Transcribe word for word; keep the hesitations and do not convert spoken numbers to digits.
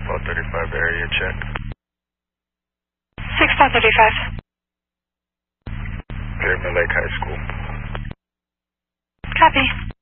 four thirty-five area check. six four thirty-five. Pyramid Lake High School. Copy.